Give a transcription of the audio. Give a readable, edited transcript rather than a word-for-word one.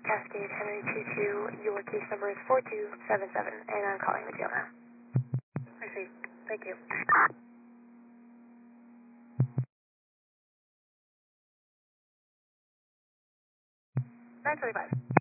Cascade Henry 22, your case number is 4277, and I'm calling the jail now. I see. Thank you. 925.